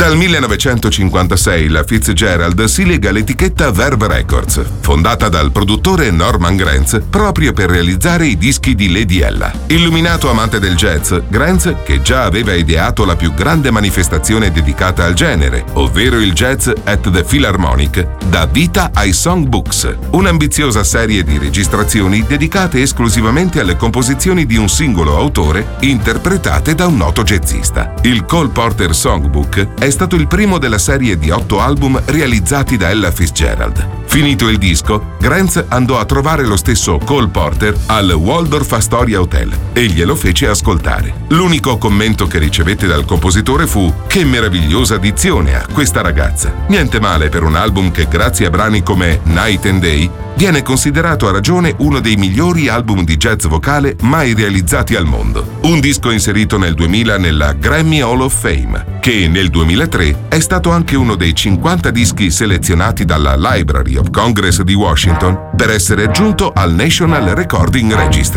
Dal 1956 la Fitzgerald si lega all'etichetta Verve Records, fondata dal produttore Norman Granz proprio per realizzare i dischi di Lady Ella. Illuminato amante del jazz, Granz, che già aveva ideato la più grande manifestazione dedicata al genere, ovvero il Jazz at the Philharmonic, dà vita ai Songbooks, un'ambiziosa serie di registrazioni dedicate esclusivamente alle composizioni di un singolo autore interpretate da un noto jazzista. Il Cole Porter Songbook è stato il primo della serie di 8 album realizzati da Ella Fitzgerald. Finito il disco, Granz andò a trovare lo stesso Cole Porter al Waldorf Astoria Hotel e glielo fece ascoltare. L'unico commento che ricevette dal compositore fu: «Che meravigliosa dizione ha questa ragazza». Niente male per un album che, grazie a brani come Night and Day, viene considerato a ragione uno dei migliori album di jazz vocale mai realizzati al mondo. Un disco inserito nel 2000 nella Grammy Hall of Fame, che nel 2003 è stato anche uno dei 50 dischi selezionati dalla Library of Congress di Washington per essere aggiunto al National Recording Registry.